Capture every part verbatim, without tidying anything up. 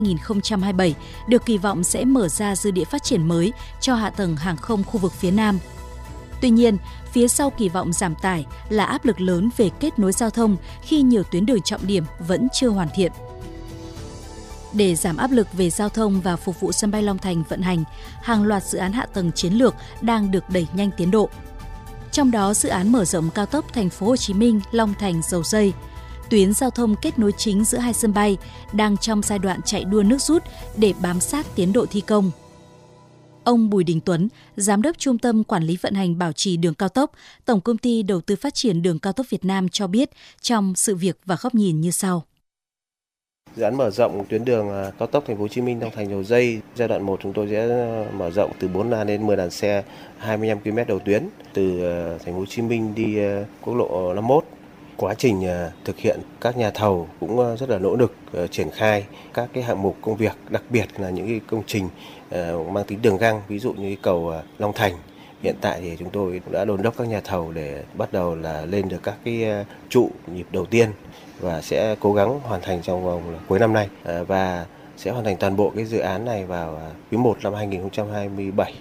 hai nghìn không trăm hai mươi bảy được kỳ vọng sẽ mở ra dư địa phát triển mới cho hạ tầng hàng không khu vực phía Nam. Tuy nhiên, phía sau kỳ vọng giảm tải là áp lực lớn về kết nối giao thông khi nhiều tuyến đường trọng điểm vẫn chưa hoàn thiện. Để giảm áp lực về giao thông và phục vụ sân bay Long Thành vận hành, hàng loạt dự án hạ tầng chiến lược đang được đẩy nhanh tiến độ. Trong đó, dự án mở rộng cao tốc Thành phố Hồ Chí Minh - Long Thành - Dầu Giây, tuyến giao thông kết nối chính giữa hai sân bay đang trong giai đoạn chạy đua nước rút để bám sát tiến độ thi công. Ông Bùi Đình Tuấn, Giám đốc Trung tâm Quản lý vận hành bảo trì đường cao tốc, Tổng Công ty Đầu tư Phát triển Đường cao tốc Việt Nam cho biết trong sự việc và góc nhìn như sau. Dự án mở rộng tuyến đường cao tốc Thành phố Hồ Chí Minh - Long Thành - Dầu Giây giai đoạn một chúng tôi sẽ mở rộng từ bốn làn đến mười làn xe, hai mươi lăm ki lô mét đầu tuyến từ Thành phố Hồ Chí Minh đi quốc lộ năm mươi mốt. Quá trình thực hiện, các nhà thầu cũng rất là nỗ lực triển khai các cái hạng mục công việc, đặc biệt là những cái công trình mang tính đường găng, ví dụ như cầu Long Thành. Hiện tại thì chúng tôi đã đôn đốc các nhà thầu để bắt đầu là lên được các cái trụ nhịp đầu tiên và sẽ cố gắng hoàn thành trong vòng cuối năm nay và sẽ hoàn thành toàn bộ cái dự án này vào quý một năm hai nghìn không trăm hai mươi bảy.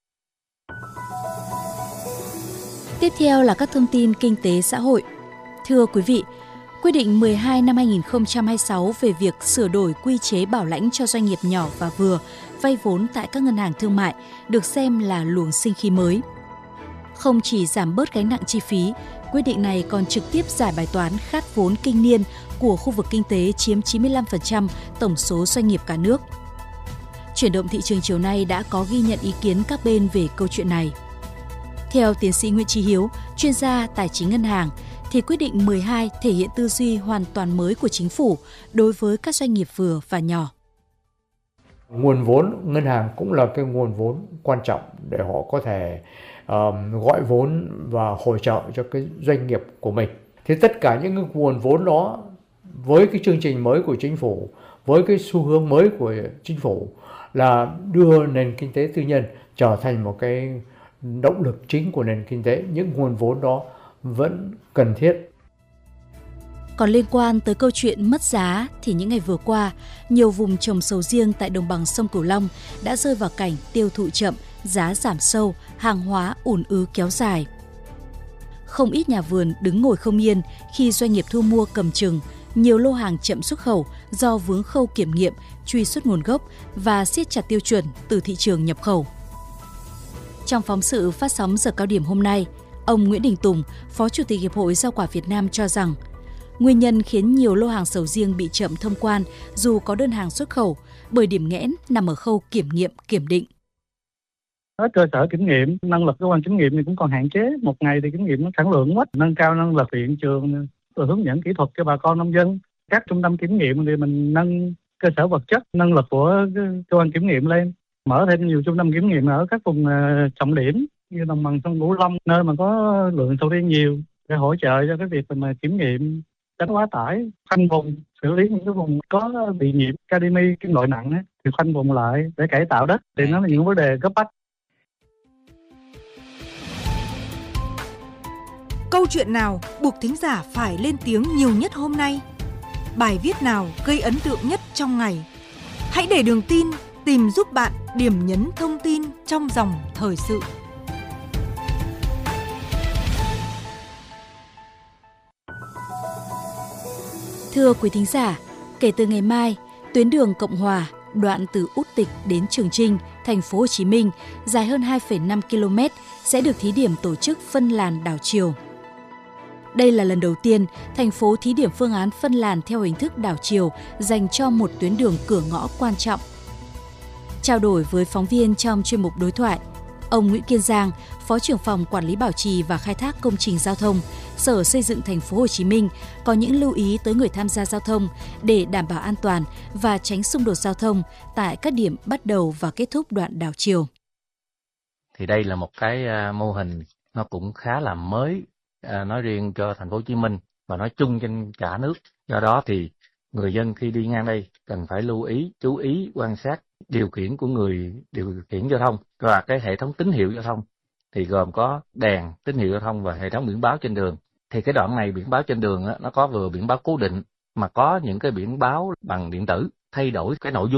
Tiếp theo là các thông tin kinh tế xã hội. Thưa quý vị, Quyết định mười hai năm hai nghìn không trăm hai mươi sáu về việc sửa đổi quy chế bảo lãnh cho doanh nghiệp nhỏ và vừa vay vốn tại các ngân hàng thương mại được xem là luồng sinh khí mới. Không chỉ giảm bớt gánh nặng chi phí, quyết định này còn trực tiếp giải bài toán khát vốn kinh niên của khu vực kinh tế chiếm chín mươi lăm phần trăm tổng số doanh nghiệp cả nước. Chuyển động thị trường chiều nay đã có ghi nhận ý kiến các bên về câu chuyện này. Theo tiến sĩ Nguyễn Chí Hiếu, chuyên gia tài chính ngân hàng, thì quyết định mười hai thể hiện tư duy hoàn toàn mới của chính phủ đối với các doanh nghiệp vừa và nhỏ. Nguồn vốn ngân hàng cũng là cái nguồn vốn quan trọng để họ có thể um, gọi vốn và hỗ trợ cho cái doanh nghiệp của mình. Thì tất cả những cái nguồn vốn đó với cái chương trình mới của chính phủ, với cái xu hướng mới của chính phủ là đưa nền kinh tế tư nhân trở thành một cái động lực chính của nền kinh tế. Những nguồn vốn đó vẫn cần thiết. Còn liên quan tới câu chuyện mất giá thì những ngày vừa qua, nhiều vùng trồng sầu riêng tại đồng bằng sông Cửu Long đã rơi vào cảnh tiêu thụ chậm, giá giảm sâu, hàng hóa ùn ứ kéo dài. Không ít nhà vườn đứng ngồi không yên khi doanh nghiệp thu mua cầm chừng, nhiều lô hàng chậm xuất khẩu do vướng khâu kiểm nghiệm, truy xuất nguồn gốc và siết chặt tiêu chuẩn từ thị trường nhập khẩu. Trong phóng sự phát sóng giờ cao điểm hôm nay, ông Nguyễn Đình Tùng, Phó Chủ tịch Hiệp hội Rau quả Việt Nam cho rằng, nguyên nhân khiến nhiều lô hàng sầu riêng bị chậm thông quan dù có đơn hàng xuất khẩu bởi điểm nghẽn nằm ở khâu kiểm nghiệm, kiểm định. Ở cơ sở kiểm nghiệm, năng lực cơ quan kiểm nghiệm thì cũng còn hạn chế. Một ngày thì kiểm nghiệm nó sản lượng quá, nâng cao năng lực hiện trường, rồi hướng dẫn kỹ thuật cho bà con nông dân. Các trung tâm kiểm nghiệm thì mình nâng cơ sở vật chất, năng lực của cơ quan kiểm nghiệm lên. Mở thêm nhiều trung tâm kiểm nghiệm ở các vùng trọng điểm như đồng bằng sông Cửu Long, nơi mà có lượng sầu riêng nhiều, để hỗ trợ cho cái việc mà kiểm nghiệm, tránh quá tải, khoanh vùng, xử lý những cái vùng có bị nhiễm cadimi, kim loại nặng ấy, thì khoanh vùng lại để cải tạo đất. Thì nó là những vấn đề cấp bách. Câu chuyện nào buộc thính giả phải lên tiếng nhiều nhất hôm nay? Bài viết nào gây ấn tượng nhất trong ngày? Hãy để Đường Tin tìm giúp bạn điểm nhấn thông tin trong dòng thời sự. Thưa quý thính giả, kể từ ngày mai, tuyến đường Cộng Hòa, đoạn từ Út Tịch đến Trường Chinh, Thành phố Hồ Chí Minh, dài hơn hai phẩy năm ki lô mét sẽ được thí điểm tổ chức phân làn đảo chiều. Đây là lần đầu tiên thành phố thí điểm phương án phân làn theo hình thức đảo chiều dành cho một tuyến đường cửa ngõ quan trọng. Trao đổi với phóng viên trong chuyên mục đối thoại, ông Nguyễn Kiên Giang, Phó trưởng phòng Quản lý bảo trì và khai thác công trình giao thông, Sở Xây dựng Thành phố Hồ Chí Minh có những lưu ý tới người tham gia giao thông để đảm bảo an toàn và tránh xung đột giao thông tại các điểm bắt đầu và kết thúc đoạn đảo chiều. Thì đây là một cái mô hình nó cũng khá là mới, nói riêng cho Thành phố Hồ Chí Minh và nói chung trên cả nước. Do đó thì người dân khi đi ngang đây cần phải lưu ý, chú ý quan sát điều khiển của người điều khiển giao thông và cái hệ thống tín hiệu giao thông thì gồm có đèn tín hiệu giao thông và hệ thống biển báo trên đường. Thì cái đoạn này biển báo trên đường á, nó có vừa biển báo cố định mà có những cái biển báo bằng điện tử. thay đổi cái nội dung